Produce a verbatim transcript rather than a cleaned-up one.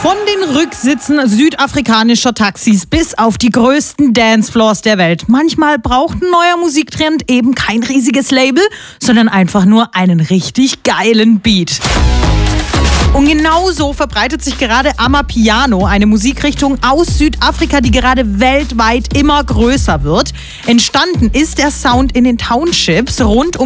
Von den Rücksitzen südafrikanischer Taxis bis auf die größten Dancefloors der Welt. Manchmal braucht ein neuer Musiktrend eben kein riesiges Label, sondern einfach nur einen richtig geilen Beat. Und genau so verbreitet sich gerade Amapiano, eine Musikrichtung aus Südafrika, die gerade weltweit immer größer wird. Entstanden ist der Sound in den Townships rund um